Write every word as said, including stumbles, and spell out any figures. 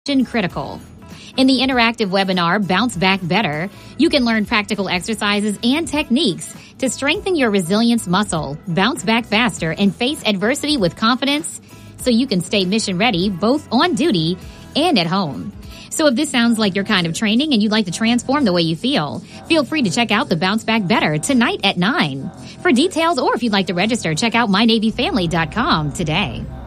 Mission Critical. In the interactive webinar, Bounce Back Better, you can learn practical exercises and techniques to strengthen your resilience muscle, bounce back faster, and face adversity with confidence so you can stay mission ready both on duty and at home. So if this sounds like your kind of training and you'd like to transform the way you feel, feel free to check out the Bounce Back Better tonight at nine. For details or if you'd like to register, check out my navy family dot com today.